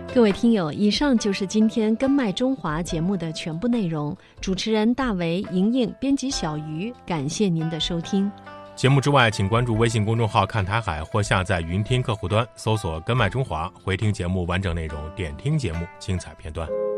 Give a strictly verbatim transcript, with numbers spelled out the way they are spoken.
各位听友，以上就是今天根脉中华节目的全部内容。主持人大为、莹莹，编辑小鱼，感谢您的收听。 节目之外，请关注微信公众号看台海或下载云听客户端，搜索根脉中华，回听节目完整内容，点听节目精彩片段。